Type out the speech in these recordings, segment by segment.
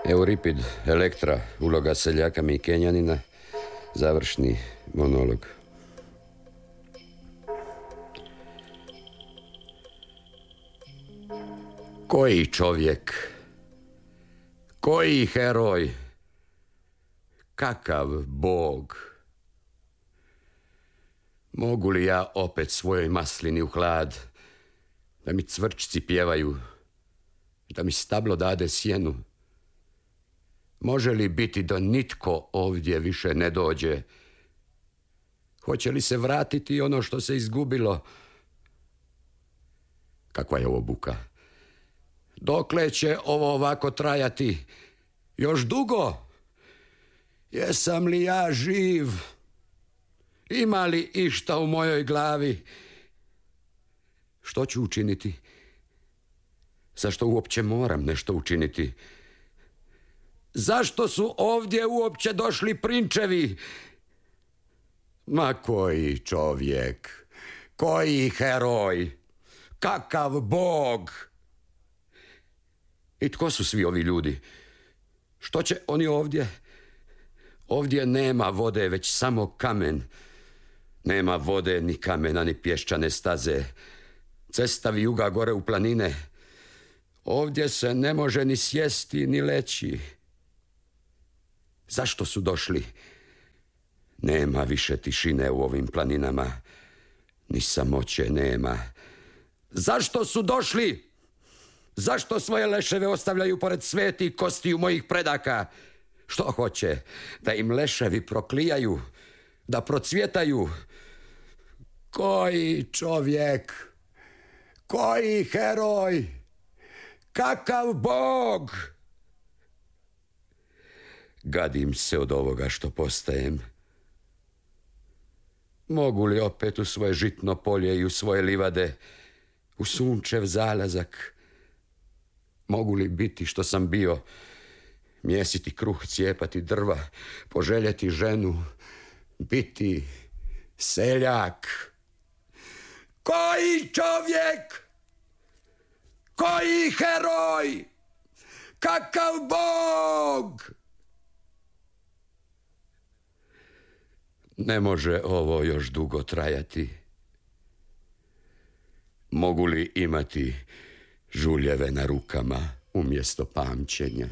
Euripid, Elektra, uloga seljaka Mikenjanina, završni monolog. Koji čovjek, koji heroj, kakav bog? Mogu li ja opet svojoj maslini u hlad, da mi cvrčci pjevaju, da mi stablo dade sjenu? Može li biti da nitko ovdje više ne dođe? Hoće li se vratiti ono što se izgubilo? Kakva je ovo buka? Dokle će ovo ovako trajati? Još dugo? Jesam li ja živ? Ima li išta u mojoj glavi? Što ću učiniti? Zašto uopće moram nešto učiniti? Zašto su ovdje uopće došli prinčevi? Ma koji čovjek, koji heroj, kakav bog! I tko su svi ovi ljudi? Što će oni ovdje? Ovdje nema vode, već samo kamen. Nema vode, ni kamena, ni pješčane staze. Cesta vijuga gore u planine. Ovdje se ne može ni sjesti, ni leći. Zašto su došli? Nema više tišine u ovim planinama. Ni samoće nema. Zašto su došli? Zašto svoje leševe ostavljaju pored svetih kostiju mojih predaka? Što hoće? Da im leševi proklijaju? Da procvjetaju? Koji čovjek? Koji heroj? Kakav bog? Gadim se od ovoga što postajem. Mogu li opet u svoje žitno polje i u svoje livade, u sunčev zalazak? Mogu li biti što sam bio, mjesiti kruh, cijepati drva, poželjeti ženu, biti seljak? Koji čovjek? Koji heroj? Kakav bog? Ne može ovo još dugo trajati. Mogu li imati žuljeve na rukama umjesto pamćenja?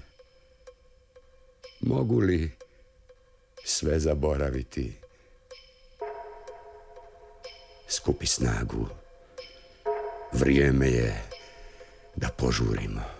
Mogu li sve zaboraviti? Skupi snagu. Vrijeme je da požurimo.